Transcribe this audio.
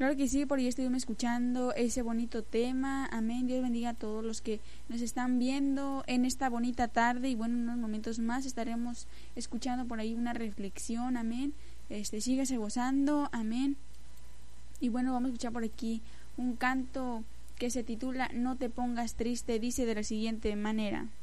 Claro que sí, por ahí estuvimos escuchando ese bonito tema. Amén. Dios bendiga a todos los que nos están viendo en esta bonita tarde. Y bueno, en unos momentos más estaremos escuchando por ahí una reflexión. Amén. Síguese gozando. Amén. Y bueno, vamos a escuchar por aquí un canto que se titula No te pongas triste. Dice de la siguiente manera: